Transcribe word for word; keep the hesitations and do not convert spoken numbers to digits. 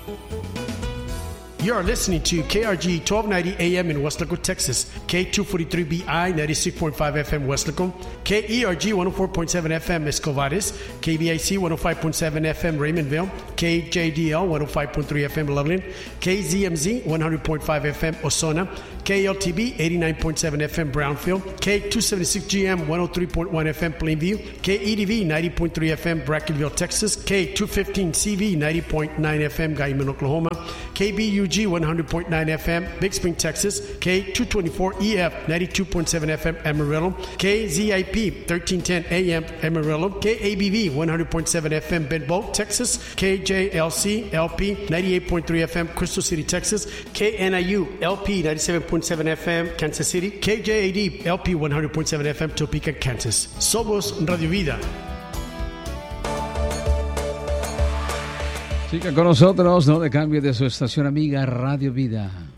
You are listening to K R G twelve ninety A M in Weslaco, Texas, K two forty-three B I ninety-six point five F M Weslaco, K E R G one oh four point seven F M Escovares, K V I C one oh five point seven F M Raymondville, K J D L one oh five point three F M Loveland, K Z M Z one hundred point five F M Osona, K L T B eighty-nine point seven F M Brownfield, K two seventy-six G M one oh three point one F M Plainview, K E D V ninety point three F M Brackenville, Texas, K two fifteen C V ninety point nine F M Guyman, Oklahoma, K B U G one hundred point nine F M Big Spring, Texas, K two twenty-four E F ninety-two point seven F M Amarillo, K Z I P thirteen ten A M Amarillo, K A B V one hundred point seven F M Benbow, Texas, K J L C L P ninety-eight point three F M Crystal City, Texas, K N I U L P ninety-seven point seven F M Kansas City, K J A D L P one hundred point seven F M Topeka, Kansas. Somos Radio Vida. Siga con nosotros, no le cambie de su estación amiga Radio Vida.